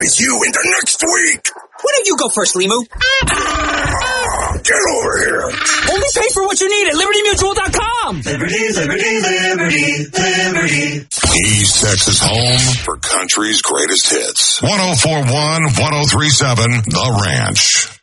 with you into next week. Why don't you go first, Limu? Get over here. Only pay for what you need at LibertyMutual.com. Liberty, liberty, liberty, liberty. East Texas home for country's greatest hits. 104.1, 103.7, The Ranch.